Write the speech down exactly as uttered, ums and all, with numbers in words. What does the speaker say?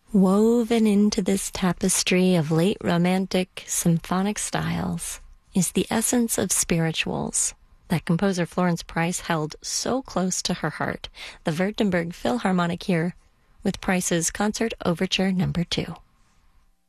Woven into this tapestry of late Romantic symphonic styles is the essence of spirituals that composer Florence Price held so close to her heart. The Württemberg Philharmonic here with Price's Concert Overture Number Two.